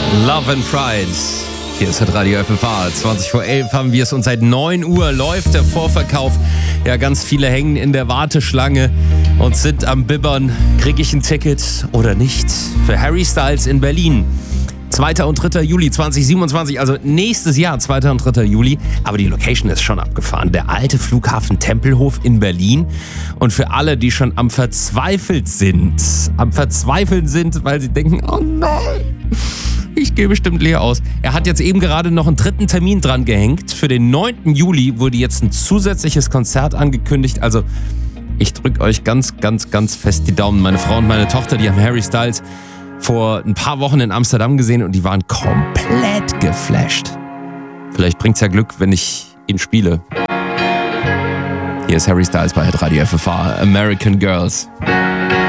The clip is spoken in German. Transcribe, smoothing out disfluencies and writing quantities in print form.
Love and Pride. Hier ist Radio FFH. 20 vor 11 haben wir es und seit 9 Uhr läuft der Vorverkauf. Ja, ganz viele hängen in der Warteschlange und sind am Bibbern. Kriege ich ein Ticket oder nicht? Für Harry Styles in Berlin. 2. und 3. Juli 2027, also nächstes Jahr, 2. und 3. Juli. Aber die Location ist schon abgefahren. Der alte Flughafen Tempelhof in Berlin. Und für alle, die schon am Verzweifeln sind, weil sie denken, oh nein, ich gehe bestimmt leer aus. Er hat jetzt eben gerade noch einen 3. Termin dran gehängt. Für den 9. Juli wurde jetzt ein zusätzliches Konzert angekündigt. Also ich drücke euch ganz, ganz, ganz fest die Daumen. Meine Frau und meine Tochter, die haben Harry Styles vor ein paar Wochen in Amsterdam gesehen und die waren komplett geflasht. Vielleicht bringt's ja Glück, wenn ich ihn spiele. Hier ist Harry Styles bei Radio FFH, American Girls.